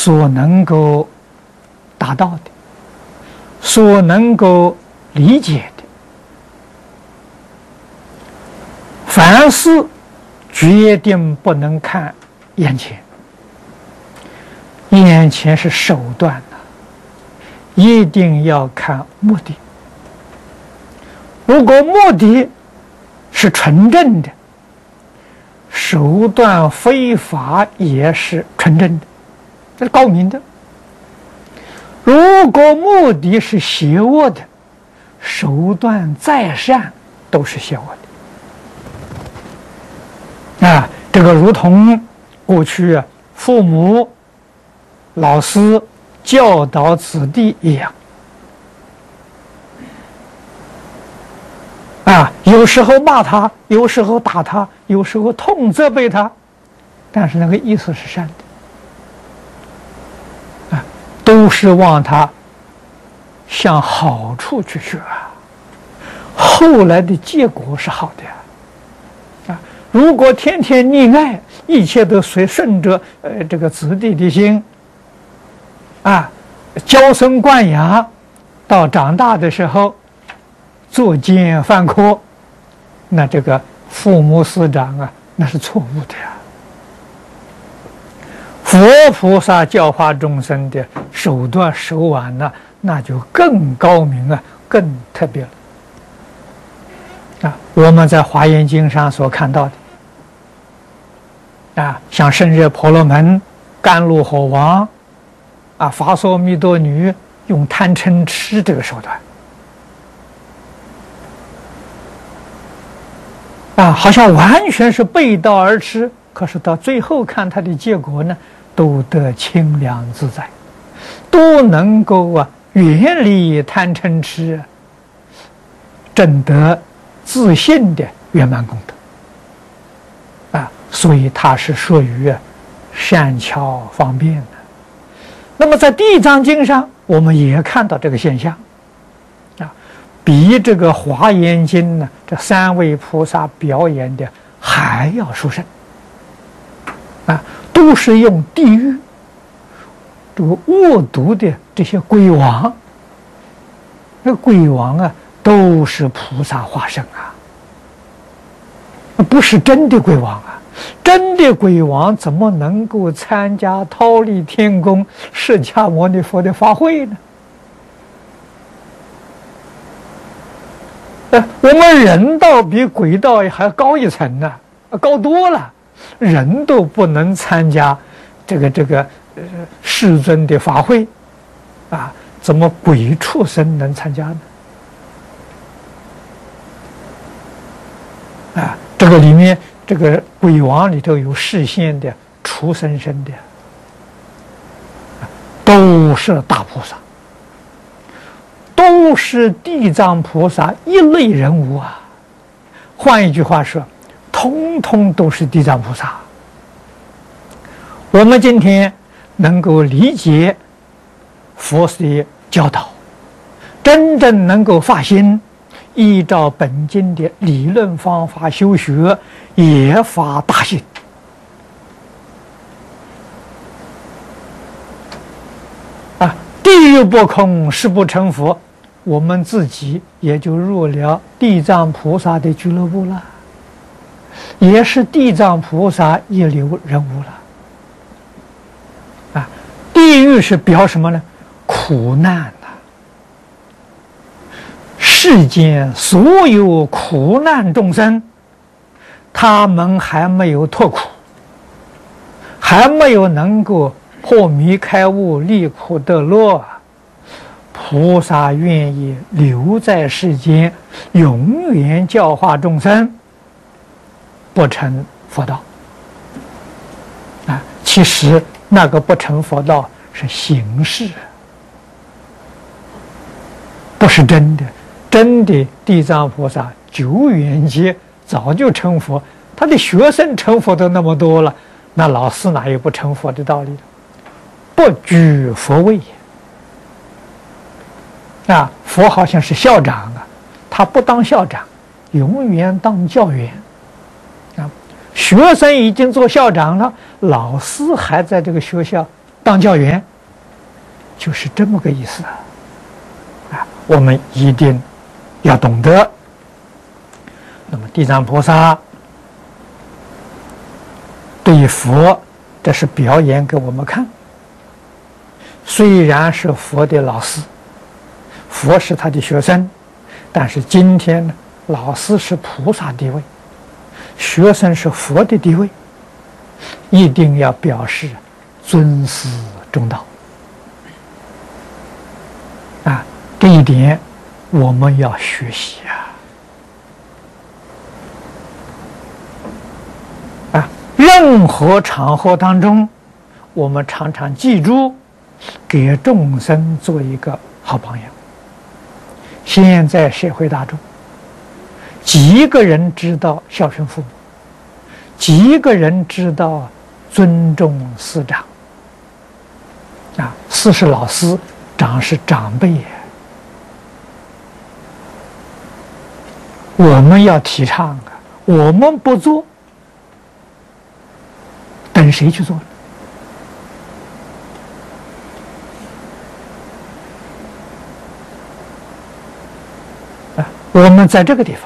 所能够达到的，所能够理解的，凡事决定不能看眼前，眼前是手段的，一定要看目的。如果目的是纯正的，手段非法也是纯正的，这是高明的。如果目的是邪恶的，手段再善都是邪恶的。这个如同过去父母、老师教导子弟一样。有时候骂他，有时候打他，有时候痛责备他，但是那个意思是善的，都是往他向好处去学后来的结果是好的如果天天溺爱，一切都顺着这个子弟的心娇生惯养，到长大的时候作奸犯科，那这个父母师长那是错误的佛菩萨教化众生的手段手腕那就更高明更特别了我们在华严经上所看到的像胜热婆罗门、甘露火王伐娑弥多女用贪嗔痴这个手段好像完全是背道而驰，可是到最后看他的结果呢，都得清凉自在，都能够远离贪嗔痴，证得自信的圆满功德所以它是属于善巧方便的。那么在地藏经上，我们也看到这个现象比这个华严经呢，这三位菩萨表演的还要殊胜都是用地狱这个恶毒的这些鬼王，那鬼王都是菩萨化身不是真的鬼王真的鬼王怎么能够参加忉利天宫释迦牟尼佛的法会呢？我们人道比鬼道还高一层呢，高多了。人都不能参加这个世尊的法会怎么鬼畜生能参加呢？这个里面这个鬼王里头有示现的、畜生身的，都是大菩萨。都是地藏菩萨一类人物换一句话说，通通都是地藏菩萨。我们今天能够理解佛的教导，真正能够发心，依照本经的理论方法修学，也发大心地狱不空，誓不成佛，我们自己也就入了地藏菩萨的俱乐部了，也是地藏菩萨一流人物了地狱是表什么呢？苦难世间所有苦难众生，他们还没有脱苦，还没有能够破迷开悟、离苦得乐，菩萨愿意留在世间，永远教化众生，不成佛道其实那个不成佛道是形式，不是真的。真的地藏菩萨久远劫早就成佛，他的学生成佛都那么多了，那老师哪有不成佛的道理？不居佛位佛好像是校长他不当校长，永远当教员学生已经做校长了，老师还在这个学校当教员，就是这么个意思我们一定要懂得。那么地藏菩萨对佛，这是表演给我们看。虽然是佛的老师，佛是他的学生，但是今天呢，老师是菩萨地位，学生是佛的地位，一定要表示尊师重道这一点我们要学习任何场合当中，我们常常记住，给众生做一个好榜样。现在社会大众，几个人知道孝顺父母？几个人知道尊重师长？师是老师，长是长辈我们要提倡我们不做，等谁去做呢？我们在这个地方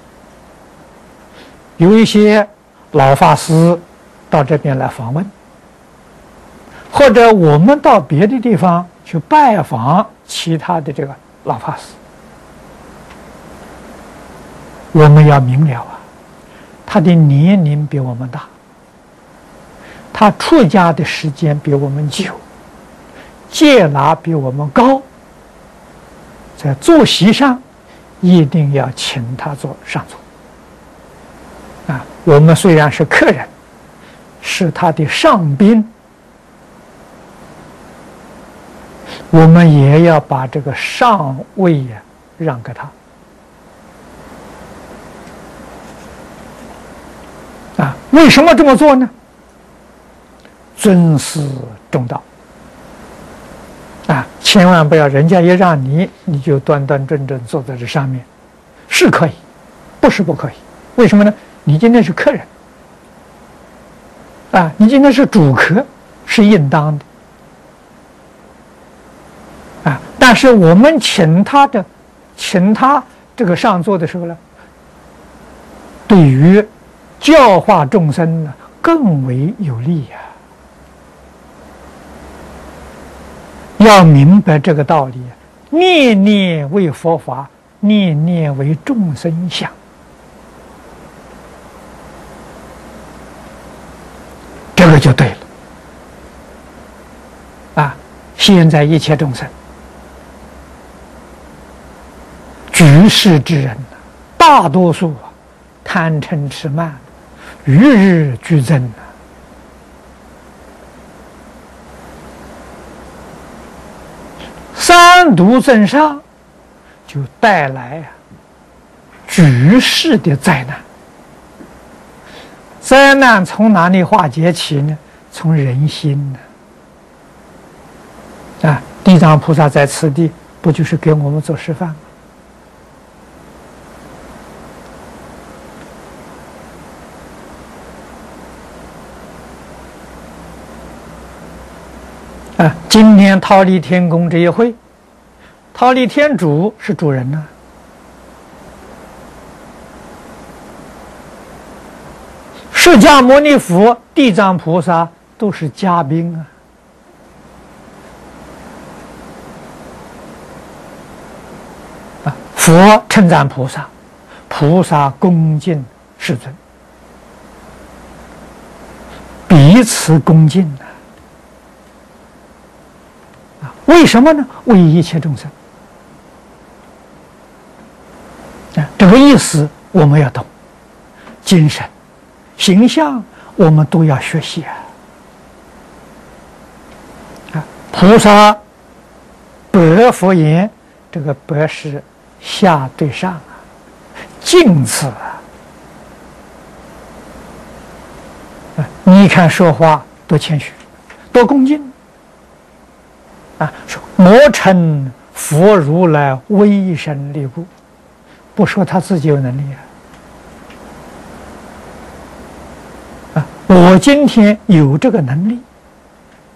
有一些老法师到这边来访问，或者我们到别的地方去拜访其他的这个老法师，我们要明了他的年龄比我们大，他出家的时间比我们久，戒拿比我们高，在坐席上一定要请他做上座我们虽然是客人，是他的上宾，我们也要把这个上位让给他为什么这么做呢？尊师重道千万不要人家一让你就端端正正坐在这上面，是可以，不是不可以。为什么呢？你今天是客人你今天是主客，是应当的但是我们请他这个上座的时候呢，对于教化众生呢更为有利要明白这个道理，念念为佛法，念念为众生想这个就对了现在一切众生居士之人大多数贪嗔痴慢与日俱增三毒增上，就带来居士的灾难。灾难从哪里化解起呢？从人心地藏菩萨在此地不就是给我们做示范吗？今天忉利天宫这一会，忉利天主是主人释迦牟尼佛、地藏菩萨都是嘉宾佛称赞菩萨，菩萨恭敬世尊，彼此恭敬为什么呢？为一切众生这个意思我们要懂，精神形象我们都要学习菩萨白佛言，这个白是下对上敬词你看说话多谦虚，多恭敬说莫称佛如来威神力故，不说他自己有能力我今天有这个能力，